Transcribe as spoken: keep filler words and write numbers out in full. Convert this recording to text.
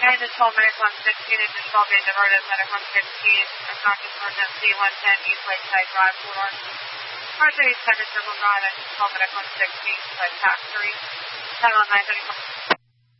And just twelve minutes on sixteen and just twelve being diverted at one fifteen. Obnoxious emergency one ten East Lakeside Drive, Florida. First East Second Circle Drive at twelve minutes on sixteen, by tax three. Time on nine thirty-four.